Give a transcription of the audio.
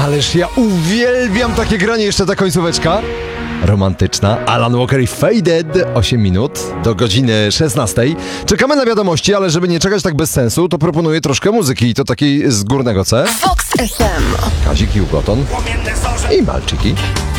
Ależ ja uwielbiam takie granie, jeszcze ta końcóweczka romantyczna. Alan Walker i Faded, 8 minut do godziny 16. Czekamy na wiadomości, ale żeby nie czekać tak bez sensu, to proponuję troszkę muzyki i to takiej z górnego C. Fox FM. Kazik, Jugoton i Malczyki.